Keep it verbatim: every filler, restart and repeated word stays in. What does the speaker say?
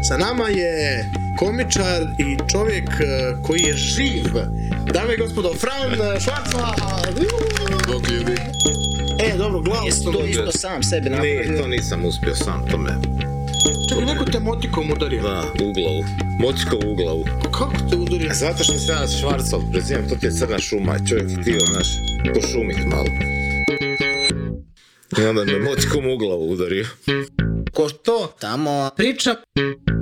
Sa nama je komičar i čovjek koji je živ. Dame i gospodo, Fran Švarcva. Bog ljudi. E, dobro, glavu Jesi sam to dobio. isto sam sebe napravio? Ne, to nisam uspio sam, to me... Čekaj, neko te motikom udario. Da, u glavu. Motikom u glavu. Kako te udario? Zato što se ja Švarcov prezivam, to ti je crna šuma, čovjek htio, znaš, pošumit malo. I onda me motikom u glavu udario. Ko to tamo priča